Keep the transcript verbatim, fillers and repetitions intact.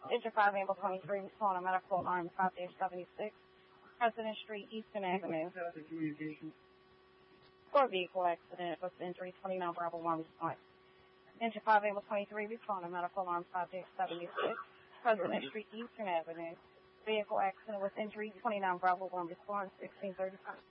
District five, Able twenty-three, respond on medical alarm five seventy-six, President Street, Eastern Avenue. For vehicle accident with injury, twenty-nine Bravo one response. District five, Able twenty-three, respond on medical alarm five seventy-six, President Street, Eastern Avenue. Vehicle accident with injury, twenty-nine Bravo one response, sixteen thirty-five.